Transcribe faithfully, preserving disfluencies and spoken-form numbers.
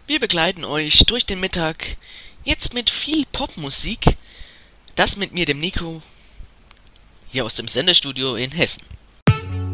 Wir begleiten euch durch den Mittag, jetzt mit viel Popmusik. Das mit mir, dem Nico, hier aus dem Sendestudio in Hessen.